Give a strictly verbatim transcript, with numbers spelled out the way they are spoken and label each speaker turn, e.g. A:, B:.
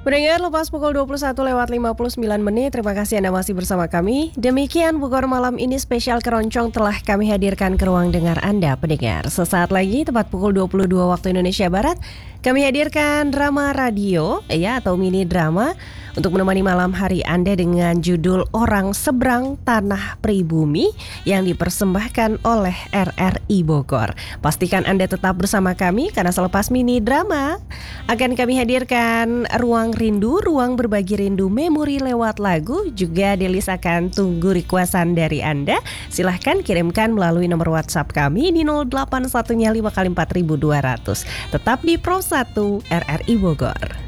A: Mendengar lepas pukul dua puluh satu lewat lima puluh sembilan menit, terima kasih Anda masih bersama kami. Demikian Bogor Malam ini spesial keroncong telah kami hadirkan ke ruang dengar Anda pendengar. Sesaat lagi tepat pukul dua puluh dua waktu Indonesia Barat, kami hadirkan drama radio ya atau mini drama untuk menemani malam hari Anda dengan judul Orang Seberang Tanah Pribumi yang dipersembahkan oleh R R I Bogor. Pastikan Anda tetap bersama kami karena selepas mini drama akan kami hadirkan ruang rindu, ruang berbagi rindu memori lewat lagu. Juga Delis akan tunggu requestan dari Anda. Silahkan kirimkan melalui nomor WhatsApp kami di nol delapan satu lima kali empat ribu dua ratus. Tetap di Pro satu R R I Bogor.